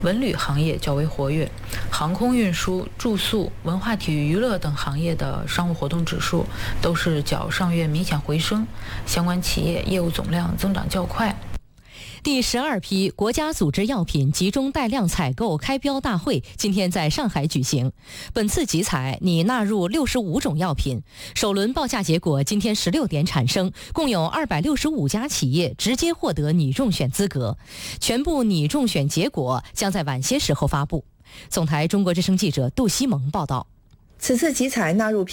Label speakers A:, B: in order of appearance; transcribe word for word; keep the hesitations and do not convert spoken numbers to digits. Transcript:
A: 文旅行业较为活跃，航空运输、住宿、文化体育娱乐等行业的商务活动指数都是较上月明显回升，相关企业业务总量增长较快。
B: 第十二批国家组织药品集中带量采购开标大会今天在上海举行。本次集采拟纳入六十五种药品，首轮报价结果今天十六点产生，共有二百六十五家企业直接获得拟中选资格，全部拟中选结果将在晚些时候发布。总台中国之声记者杜西蒙报道。
C: 此次集采纳入